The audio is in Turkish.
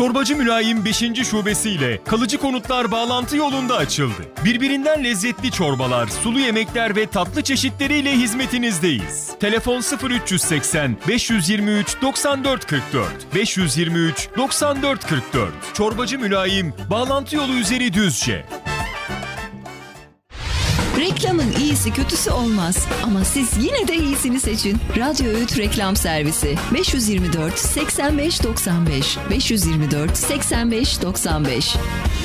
Çorbacı Mülayim 5. şubesiyle kalıcı konutlar bağlantı yolunda açıldı. Birbirinden lezzetli çorbalar, sulu yemekler ve tatlı çeşitleriyle hizmetinizdeyiz. Telefon 0380 523 94 44 523 94 44. Çorbacı Mülayim, bağlantı yolu üzeri Düzce. Reklamın iyisi kötüsü olmaz ama siz yine de iyisini seçin. Radyo Öğüt Reklam Servisi 524 85 95 524 85 95.